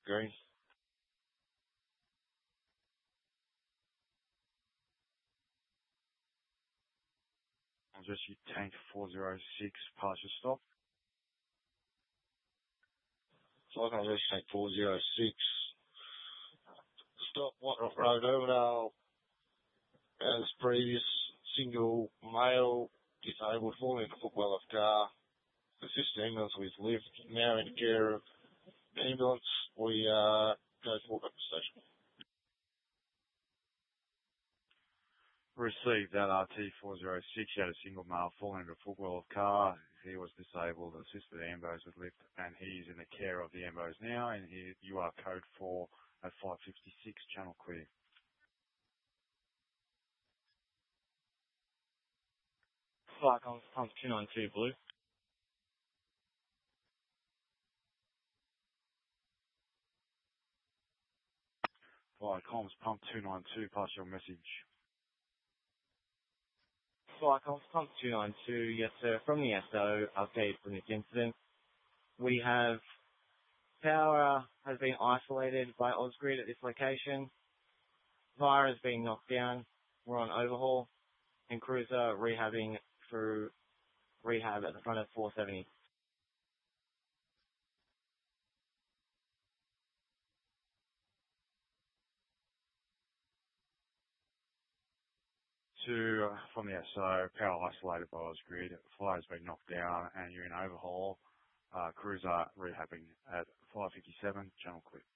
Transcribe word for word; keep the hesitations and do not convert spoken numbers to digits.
Green. Just you tank four zero six, pass your stop. So I can just tank four zero six. Stop White Road Overdale. As previous, single male, disabled, falling into footwell of car. Assist ambulance with lift. Now in care of ambulance. We uh, go to walk up the station. Received that R T four zero six. He had a single male falling into a footwell of car. He was disabled, assisted ambos with lift, and he's in the care of the ambos now. And he, you are code four at five fifty-six, channel clear. Flight on pump two nine two blue. Flight comms pump two nine two, pass your message. Flight comms pump two nine two, yes sir, from the S O, update from this incident. We have power has been isolated by Ausgrid at this location. Fire has been knocked down. We're on overhaul. And cruiser rehabbing through rehab at the front of four seventy. To, uh, from the S O, power isolated by Ausgrid, fire has been knocked down and you're in overhaul. Uh, cruiser rehabbing at five fifty-seven, channel clear.